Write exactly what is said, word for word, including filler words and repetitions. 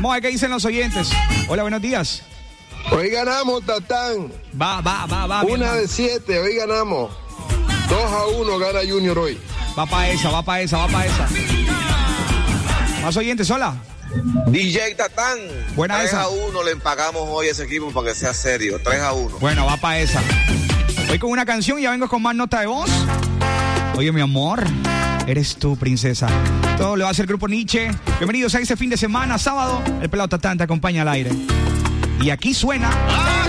Vamos a ver qué dicen los oyentes. Hola, buenos días. Hoy ganamos, Tatán. Va, va, va, va. Una de siete, hoy ganamos. Dos a uno gana Junior hoy. Va para esa, va para esa, va para esa. Más oyentes, hola. D J Tatán. Buena tres esa. a uno le empagamos hoy a ese equipo para que sea serio. tres a uno. Bueno, va para esa. Voy con una canción y ya vengo con más nota de voz. Oye, mi amor, eres tú, princesa. Todo le va a hacer Grupo Nietzsche. Bienvenidos a este fin de semana, sábado. El pelado Tatán te acompaña al aire. Y aquí suena...